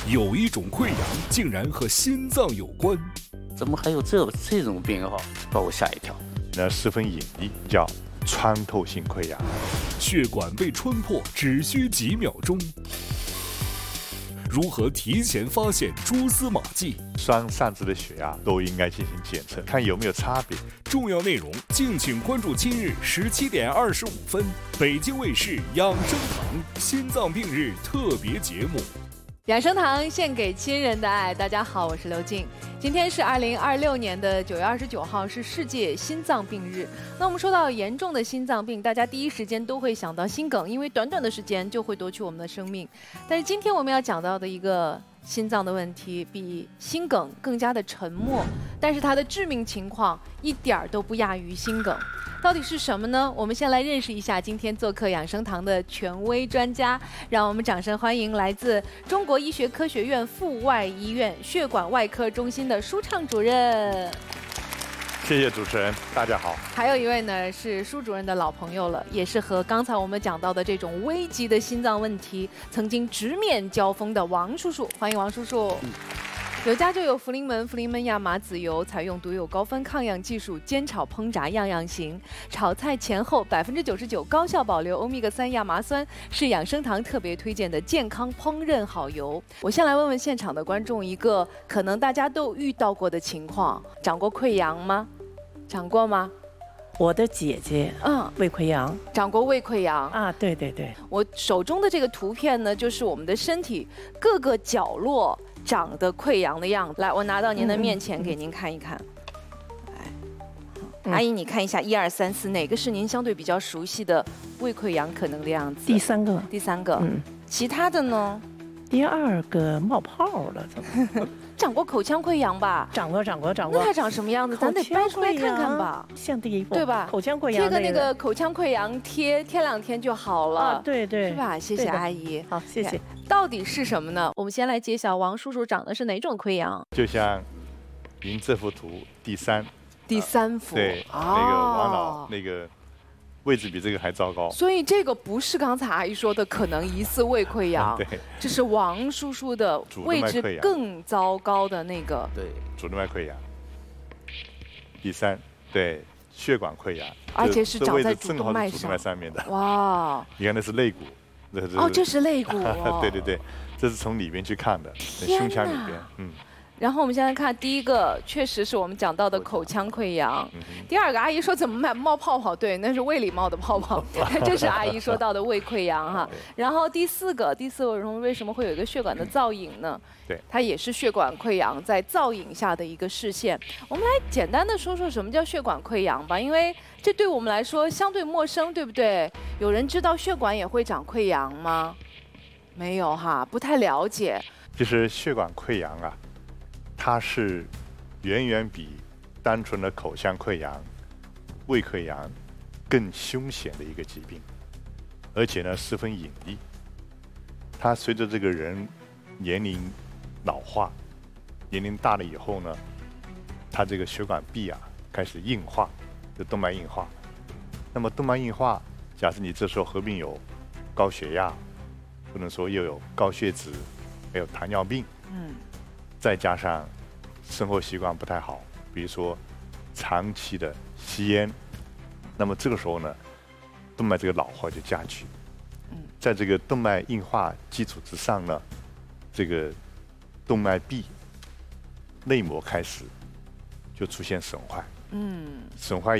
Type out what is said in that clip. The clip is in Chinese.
有一种溃疡竟然和心脏有关， 怎么还有这种病哈，把我吓一跳。 那十分隐秘，叫穿透性溃疡。 血管被穿破只需几秒钟。如何提前发现蛛丝马迹？ 双上肢的血压都应该进行检测，看有没有差别。 重要内容敬请关注今日17点25分，北京卫视养生堂心脏病日特别节目。 养生堂献给亲人的爱。大家好，我是刘静。今天是2026年的9月29号，是世界心脏病日。那我们说到严重的心脏病，大家第一时间都会想到心梗，因为短短的时间就会夺去我们的生命。但是今天我们要讲到的一个心脏的问题，比心梗更加的沉默，但是它的致命情况一点儿都不亚于心梗。到底是什么呢？我们先来认识一下今天做客养生堂的权威专家，让我们掌声欢迎来自中国医学科学院阜外医院血管外科中心的舒畅主任。 谢谢主持人，大家好。 还有一位呢是舒主任的老朋友了，也是和刚才我们讲到的这种危急的心脏问题曾经直面交锋的王叔叔，欢迎王叔叔。有家就有福临门亚麻籽油，采用独有高分抗氧技术，煎炒烹炸样样行。炒菜前后99%高效保留欧米伽3亚麻酸，是养生堂特别推荐的健康烹饪好油。我先来问问现场的观众一个可能大家都遇到过的情况：长过溃疡吗？长过吗？ 我的姐姐，胃溃疡， 长过胃溃疡啊，对对对。 我手中的这个图片呢，就是我们的身体各个角落长的溃疡的样子。来，我拿到您的面前给您看一看。来，阿姨，你看一下1、2、3、4，哪个是您相对比较熟悉的胃溃疡可能的样子？ 第三个。 第三个。其他的呢？ 第二个冒泡了，怎么？ 长过口腔溃疡吧？ 长过。 那它长什么样子？咱得掰出来看看吧。 像第一步， 对吧？ 口腔溃疡贴个那个口腔溃疡贴2天就好了。 啊，对对， 是吧？谢谢阿姨。 好，谢谢。 到底是什么呢？我们先来揭晓王叔叔长的是哪种溃疡。 就像您这幅图第三幅，对，那个王老那个位置比这个还糟糕， 所以这个不是刚才阿姨说的可能疑似胃溃疡， 对， 这是王叔叔的位置更糟糕的那个， 对，主动脉溃疡。第三，对，血管溃疡， 而且是长在主动脉上面的。 哇， 你看那是肋骨， 哦，这是肋骨， 对对对，这是从里边去看的，胸腔里边， 然后我们现在看第一个，确实是我们讲到的口腔溃疡。第二个，阿姨说怎么冒泡泡？对，那是胃里冒的泡泡，这是阿姨说到的胃溃疡哈。然后第四个为什么会有一个血管的造影呢？ 对， 它也是血管溃疡在造影下的一个视线。我们来简单的说说什么叫血管溃疡吧，因为这对我们来说相对陌生，对不对？有人知道血管也会长溃疡吗？没有哈，不太了解。 其实血管溃疡啊，它是远远比单纯的口腔溃疡、胃溃疡更凶险的一个疾病，而且呢十分隐秘。它随着这个人年龄老化，年龄大了以后呢，它这个血管壁啊开始硬化，就动脉硬化。那么动脉硬化，假设你这时候合并有高血压，不能说又有高血脂，还有糖尿病，再加上生活习惯不太好，比如说长期的吸烟，那么这个时候呢，动脉这个老化就加剧。在这个动脉硬化基础之上呢，这个动脉壁内膜开始就出现损坏。损坏